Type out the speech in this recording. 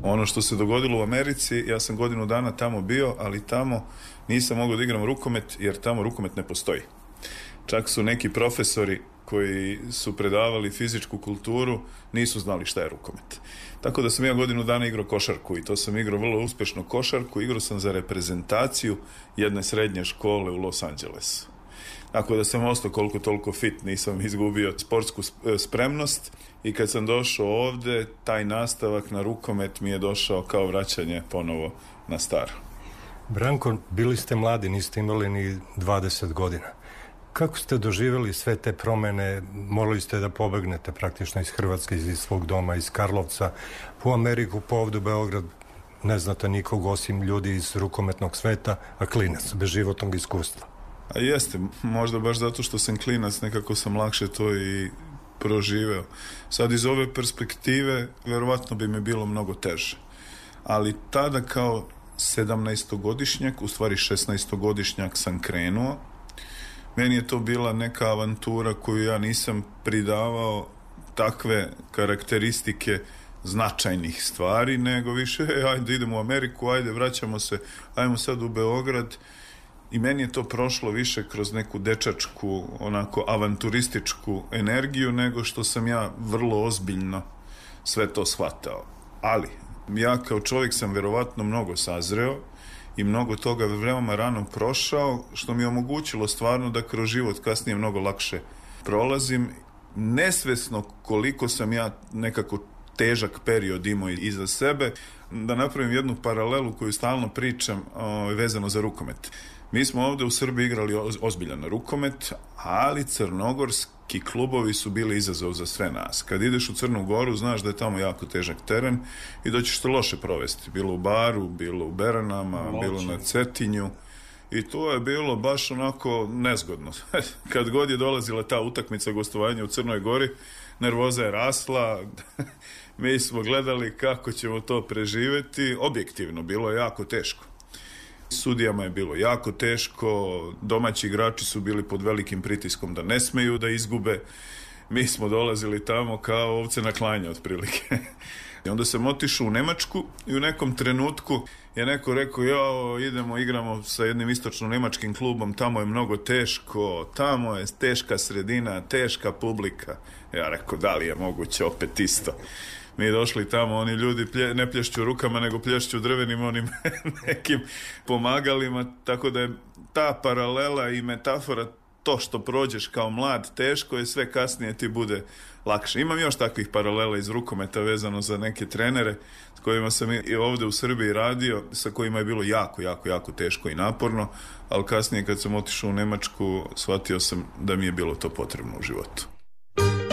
Ono što se dogodilo u Americi, ja sam godinu dana tamo bio, ali tamo nisam mogao da igram rukomet, jer tamo rukomet ne postoji. Čak su neki profesori koji su predavali fizičku kulturu, nisu znali šta je rukomet. Tako da sam ja godinu dana igrao košarku i to sam igrao vrlo uspešno košarku. Igrao sam za reprezentaciju jedne srednje škole u Los Angelesu. Tako da sam ostao koliko toliko fit, nisam izgubio sportsku spremnost i kad sam došao ovde, taj nastavak na rukomet mi je došao kao vraćanje ponovo na staro. Branko, bili ste mladi, niste imali ni 20 godina. Kako ste doživjeli sve te promene? Morali ste da pobegnete praktično iz Hrvatske, iz svog doma, iz Karlovca, po Ameriku, po ovdje u Beograd. Ne znate nikog osim ljudi iz rukometnog sveta, a klinac, bez životnog iskustva. A jeste, možda baš zato što sam klinac, nekako sam lakše to i proživeo. Sad iz ove perspektive, verovatno bi mi bilo mnogo teže. Ali tada kao 17-godišnjak, u stvari 16-godišnjak sam krenuo. Meni je to bila neka avantura koju ja nisam pridavao takve karakteristike značajnih stvari, nego više, ajde idemo u Ameriku, ajde vraćamo se, ajmo sad u Beograd. I meni je to prošlo više kroz neku dečačku, onako avanturističku energiju, nego što sam ja vrlo ozbiljno sve to shvatao. Ali, ja kao čovjek sam verovatno mnogo sazreo i mnogo toga veoma rano prošao, što mi je omogućilo stvarno da kroz život kasnije mnogo lakše prolazim. Nesvesno koliko sam ja nekako težak period imao iza sebe. Da napravim jednu paralelu koju stalno pričam vezano za rukomet. Mi smo ovdje u Srbiji igrali ozbiljan rukomet, ali crnogorski klubovi su bili izazov za sve nas. Kad ideš u Crnu Goru, znaš da je tamo jako težak teren i da ćeš te loše provesti. Bilo u Baru, bilo u Beranama, bilo na Cetinju. I to je bilo baš onako nezgodno. Kad god je dolazila ta utakmica gostovanja u Crnoj Gori, nervoza je rasla. Mi smo gledali kako ćemo to preživeti. Objektivno, bilo je jako teško. Sudijama je bilo jako teško, domaći igrači su bili pod velikim pritiskom da ne smeju da izgube. Mi smo dolazili tamo kao ovce na klanje otprilike. I onda sam otišao u Nemačku i u nekom trenutku je neko rekao, idemo, igramo sa jednim istočno-nemačkim klubom, tamo je mnogo teško, tamo je teška sredina, teška publika. Ja rekao, da li je moguće opet isto? Mi došli tamo, oni ljudi ne plješću rukama, nego plješću drvenim onim nekim pomagalima, tako da je ta paralela i metafora, to što prođeš kao mlad teško je, sve kasnije ti bude lakše. Imam još takvih paralela iz rukometa vezano za neke trenere s kojima sam i ovdje u Srbiji radio, sa kojima je bilo jako teško i naporno, ali kasnije kad sam otišao u Nemačku shvatio sam da mi je bilo to potrebno u životu.